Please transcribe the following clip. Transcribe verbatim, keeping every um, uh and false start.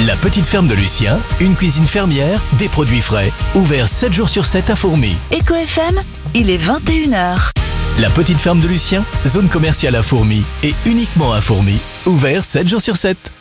La petite ferme de Lucien, une cuisine fermière, des produits frais, ouvert sept jours sur sept à Fourmies. Eco F M, il est vingt et une heures. La petite ferme de Lucien, zone commerciale à Fourmies et uniquement à Fourmies, ouvert sept jours sur sept.